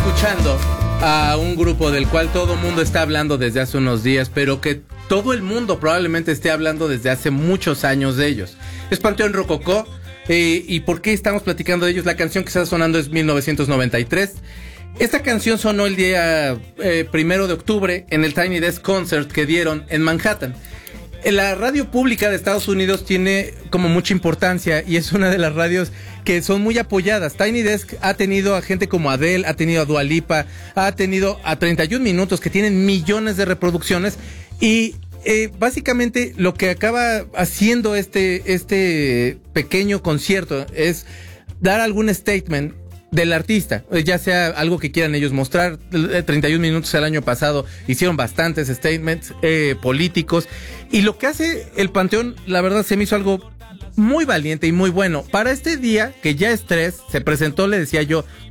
escuchando a un grupo del cual todo el mundo está hablando desde hace unos días, pero que todo el mundo probablemente esté hablando desde hace muchos años de ellos. Es Panteón Rococó. ¿Y por qué estamos platicando de ellos? La canción que está sonando es 1993. Esta canción sonó el día 1 de octubre en el Tiny Desk Concert que dieron en Manhattan. La radio pública de Estados Unidos tiene como mucha importancia y es una de las radios que son muy apoyadas. Tiny Desk ha tenido a gente como Adele, ha tenido a Dua Lipa, ha tenido a 31 Minutos, que tienen millones de reproducciones, y básicamente lo que acaba haciendo este pequeño concierto es dar algún statement del artista, ya sea algo que quieran ellos mostrar. 31 Minutos el año pasado hicieron bastantes statements políticos, y lo que hace el Panteón, la verdad, se me hizo algo muy valiente y muy bueno. Para este día, que ya es 3, se presentó, le decía yo,